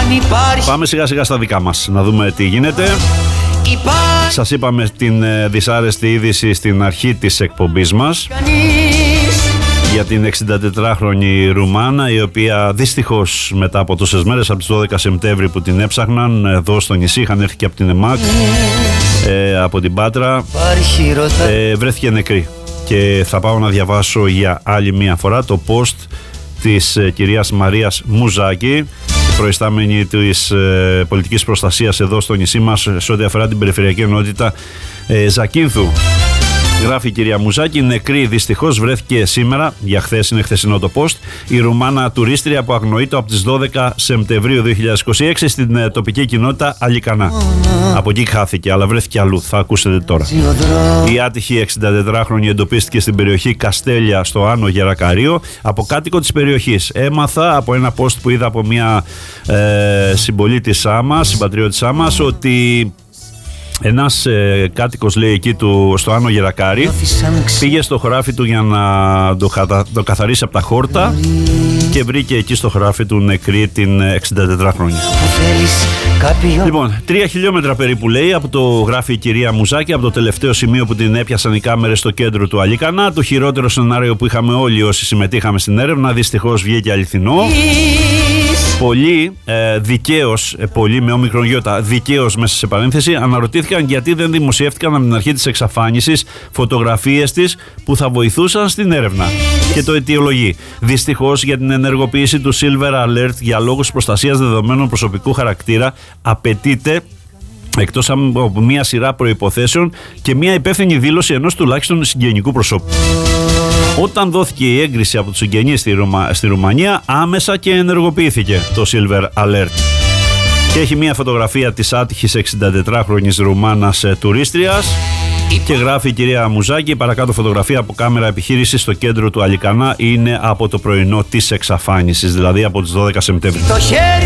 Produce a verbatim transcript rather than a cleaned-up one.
Πάμε σιγά σιγά στα δικά μας, να δούμε τι γίνεται. Υπάρχει... Σας είπαμε την ε, δυσάρεστη είδηση στην αρχή της εκπομπής μας για την εξηντατετράχρονη Ρουμάνα, η οποία δυστυχώς μετά από τόσες μέρες, από τις δώδεκα Σεπτέμβρη που την έψαχναν εδώ στο νησί, είχαν έρθει και από την ΕΜΑΚ, ε, από την Πάτρα, ε, βρέθηκε νεκρή. Και θα πάω να διαβάσω για άλλη μία φορά το post της ε, κυρίας Μαρίας Μουζάκη, προϊστάμενη της ε, πολιτικής προστασίας εδώ στο νησί μας σε ό,τι αφορά την περιφερειακή ενότητα ε, Ζακίνθου. Γράφει η κυρία Μουζάκη: νεκρή δυστυχώς βρέθηκε σήμερα, για χθες, είναι χθεσινό το post, η Ρουμάνα τουρίστρια που αγνοείται από τις δώδεκα Σεπτεμβρίου δύο χιλιάδες είκοσι έξι στην ε, τοπική κοινότητα Αλικανά. Από εκεί χάθηκε, αλλά βρέθηκε αλλού, θα ακούσετε τώρα. Η άτυχη εξηντατετράχρονη εντοπίστηκε στην περιοχή Καστέλια στο Άνω Γερακαρίο από κάτοικο της περιοχής. Έμαθα από ένα post που είδα από μια ε, συμπολίτησά μας, συμπατριώτησά μας, ότι ένας ε, κάτοικος, λέει, εκεί του, στο Άνω Γερακάρι, πήγε στο χωράφι του για να το, κατα, το καθαρίσει από τα χόρτα και βρήκε εκεί στο χωράφι του νεκρή την εξηντατετράχρονη. Λοιπόν, τρία χιλιόμετρα περίπου, λέει, από το γράφει η κυρία Μουζάκη, από το τελευταίο σημείο που την έπιασαν οι κάμερες στο κέντρο του Αλικανά. Το χειρότερο σενάριο που είχαμε όλοι όσοι συμμετείχαμε στην έρευνα δυστυχώς βγήκε αληθινό. Πολλοί ε, δικαίως, ε, πολλοί με όμικρον γιώτα, δικαίως μέσα σε παρένθεση, αναρωτήθηκαν γιατί δεν δημοσιεύτηκαν από την αρχή της εξαφάνισης φωτογραφίες της που θα βοηθούσαν στην έρευνα. Και το αιτιολογεί. Δυστυχώς, για την ενεργοποίηση του Silver Alert για λόγους προστασίας δεδομένων προσωπικού χαρακτήρα απαιτείται, εκτός από μία σειρά προϋποθέσεων, και μία υπεύθυνη δήλωση ενός τουλάχιστον συγγενικού προσώπου. Όταν δόθηκε η έγκριση από τους συγγενείς στη, Ρωμα... στη Ρουμανία, άμεσα και ενεργοποιήθηκε το Silver Alert. Και έχει μία φωτογραφία της άτυχης εξηντατετράχρονης Ρουμάνας ε, τουρίστριας και γράφει η κυρία Μουζάκη, παρακάτω φωτογραφία από κάμερα επιχείρησης στο κέντρο του Αλικανά, είναι από το πρωινό της εξαφάνισης, δηλαδή από τις δώδεκα Σεπτέμβρη.